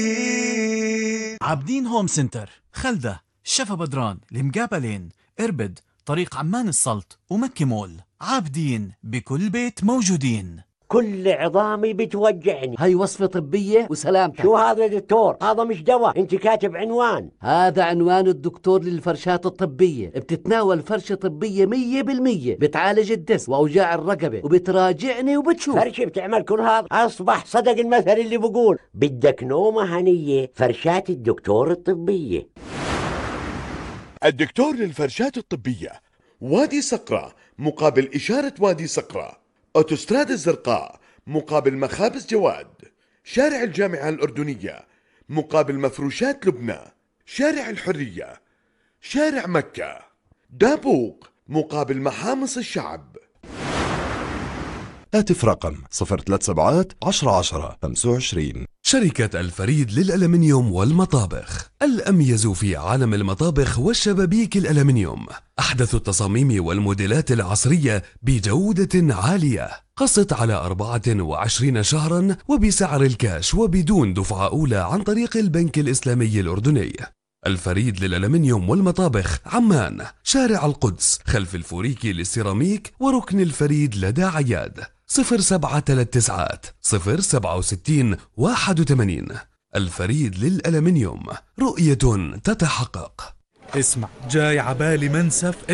عابدين هوم سنتر، خلدة، شفا بدران، المقابلين، إربد، طريق عمان السلط ومكة مول. عابدين بكل بيت موجودين. كل عظامي بتوجعني. هاي وصفة طبية وسلامتك. شو هذا يا دكتور؟ هذا مش دواء، انت كاتب عنوان. هذا عنوان الدكتور للفرشات الطبية، بتتناول فرشة طبية 100%، بتعالج الدس وأوجاع الرقبة وبتراجعني وبتشوف. فرشة بتعمل كل هذا؟ أصبح صدق المثل اللي بقول بدك نومة هنية، فرشات الدكتور الطبية. الدكتور للفرشات الطبية، وادي صقرة مقابل إشارة وادي صقرة، أوتوستراد الزرقاء مقابل مخابز جواد، شارع الجامعة الأردنية مقابل مفروشات لبنى، شارع الحرية، شارع مكة، دابوق مقابل محامص الشعب. هاتف رقم 037 1010 25. شركة الفريد للألمنيوم والمطابخ، الأميز في عالم المطابخ والشبابيك الألمنيوم، أحدث التصاميم والموديلات العصرية بجودة عالية. قسط على 24 شهرا وبسعر الكاش وبدون دفعة أولى عن طريق البنك الإسلامي الأردني. الفريد للألمنيوم والمطابخ، عمان، شارع القدس، خلف الفوريكي للسيراميك وركن الفريد لدى عياد. 0739 067 81. الفريد للألمنيوم، رؤية تتحقق. اسمع، جاي عبالي منسف